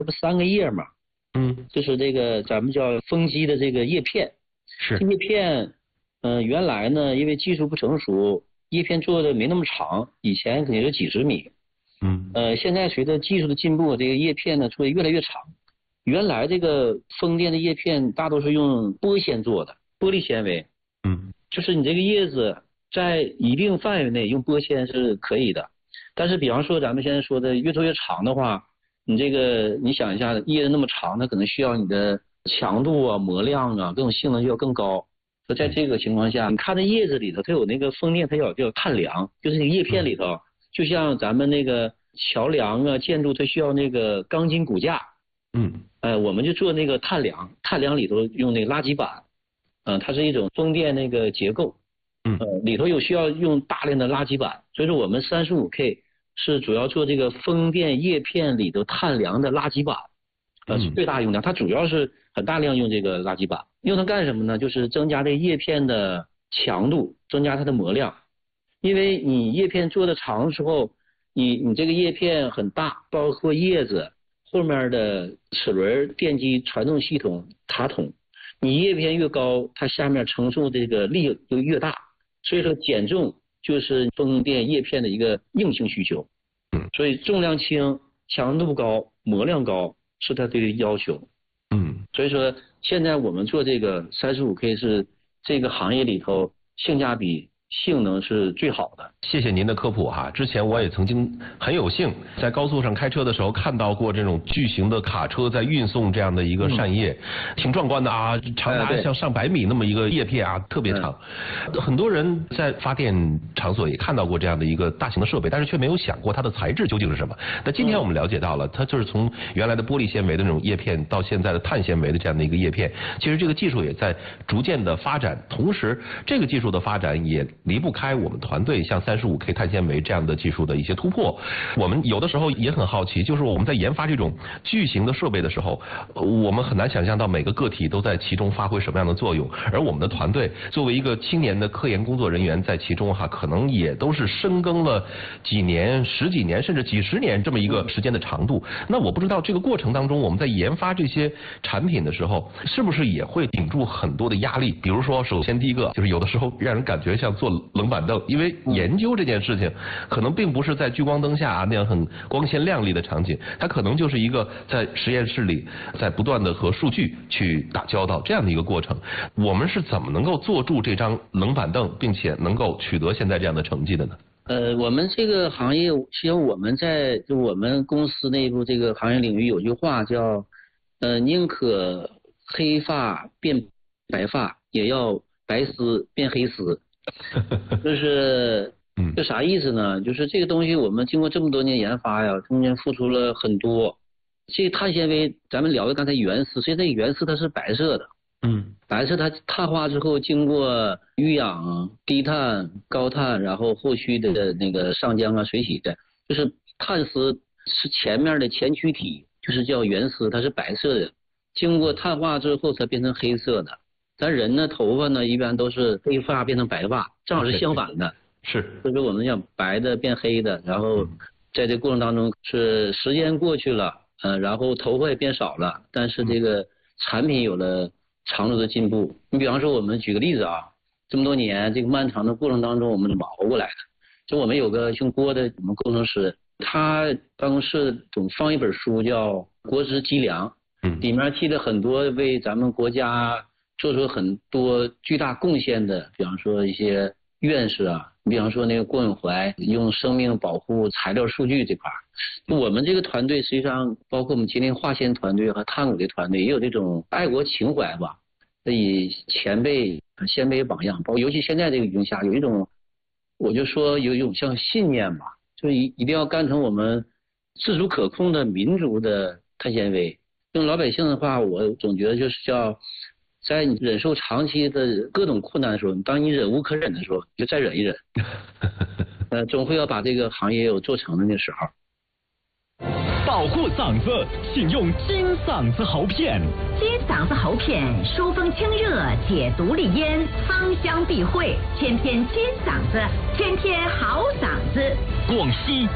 这不3个叶嘛？就是这个咱们叫风机的这个叶片。 是。 叶片，原来呢，因为技术不成熟，叶片做的没那么长，以前可能有几十米。现在随着技术的进步，这个叶片呢做的越来越长。原来这个风电的叶片大多是用玻纤做的，玻璃纤维。就是你这个叶子在一定范围内用玻纤是可以的，但是比方说咱们现在说的越做越长的话，你想一下，叶子那么长，它可能需要你的强度啊、磨亮啊、各种性能就要更高。所以在这个情况下，你看这叶子里头，它有那个风电，它叫碳梁，就是那个叶片里头，就像咱们那个桥梁啊、建筑，它需要那个钢筋骨架。我们就做那个碳梁，碳梁里头用那个垃圾板。它是一种风电那个结构。里头有需要用大量的垃圾板，所以说我们35K 是主要做这个风电叶片里头碳梁的垃圾板。最大用量，它主要是很大量用这个垃圾板，用它干什么呢？就是增加这叶片的强度，增加它的磨亮。因为你叶片做的长的时候，你这个叶片很大，包括叶子后面的齿轮、电机、传动系统、塔筒，你叶片越高，它下面承受这个力就越大。所以说减重就是风电叶片的一个硬性需求。所以重量轻、强度高、磨亮高是它对的要求。所以说现在我们做这个35K 是这个行业里头性价比、性能是最好的。 谢谢您的科普哈。之前我也曾经很有幸在高速上开车的时候看到过这种巨型的卡车在运送这样的一个扇叶，挺壮观的啊，长达像上百米那么一个叶片啊，特别长。很多人在发电场所也看到过这样的一个大型的设备，但是却没有想过它的材质究竟是什么。那今天我们了解到了，它就是从原来的玻璃纤维的那种叶片到现在的碳纤维的这样的一个叶片，其实这个技术也在逐渐的发展，同时这个技术的发展也离不开我们团队像35K 碳纤维这样的技术的一些突破。我们有的时候也很好奇，就是我们在研发这种巨型的设备的时候，我们很难想象到每个个体都在其中发挥什么样的作用，而我们的团队作为一个青年的科研工作人员在其中可能也都是深耕了几年、10几年甚至几十年这么一个时间的长度。那我不知道这个过程当中，我们在研发这些产品的时候，是不是也会顶住很多的压力？比如说，首先第一个就是有的时候让人感觉像坐冷板凳，因为研究这件事情可能并不是在聚光灯下那样很光鲜亮丽的场景，它可能就是一个在实验室里在不断的和数据去打交道这样的一个过程。我们是怎么能够坐住这张冷板凳，并且能够取得现在这样的成绩的呢？ 我们这个行业，其实我们公司内部这个行业领域有句话叫宁可黑发变白发，也要白丝变黑丝。这啥意思呢？就是这个东西我们经过这么多年研发呀，中间付出了很多。这个碳纤维咱们聊的刚才原丝，所以这个原丝它是白色的。白色它碳化之后经过遇氧、低碳、高碳，然后后续的那个上浆啊、水洗的，就是碳丝是前面的前驱体，就是叫原丝，它是白色的，经过碳化之后才变成黑色的。咱人呢，头发呢一般都是黑发变成白发，正好是相反的。 是， 所以说我们讲白的变黑的，然后在这过程当中是时间过去了，然后头发也变少了，但是这个产品有了长足的进步。你比方说我们举个例子啊，这么多年这个漫长的过程当中我们怎么熬过来的？就我们有个姓郭的我们工程师，他办公室总放一本书叫《国之脊梁》，里面记了很多为咱们国家做出很多巨大贡献的，比方说一些院士啊，比方说那个郭永怀用生命保护材料数据这块，我们这个团队实际上包括我们吉林化纤团队和碳谷的团队也有这种爱国情怀吧，以前辈先辈榜样，包括尤其现在这个语境下有一种，我就说有一种像信念吧，就一定要干成我们自主可控的民族的碳纤维。用老百姓的话，我总觉得就是叫在你忍受长期的各种困难的时候，当你忍无可忍的时候，就再忍一忍。总会要把这个行业有做成的那时候。 保护嗓子，请用金嗓子喉片。 金嗓子喉片疏风清热，解毒利咽，芳香避秽，天天金嗓子，天天好嗓子。 广西